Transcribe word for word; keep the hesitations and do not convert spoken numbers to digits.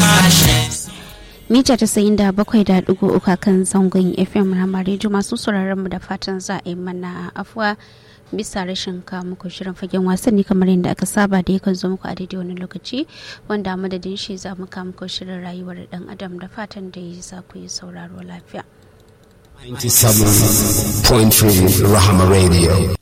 mita tasa'in da bakwai da ɗigo uku kan zangon F M Rahama Radio. Masu sauraron mu da fatan za a yi mana afuwa bisa rashin ka muku shirin fagen wasanni kamar yadda aka saba da yakan zo muku a daidai wani lokaci, wanda madadin shi za mu kawo muku shirin rayuwar dan adam da fatan da ya za ku yi sauraro lafiya. ninety-seven point three Rahama Radio.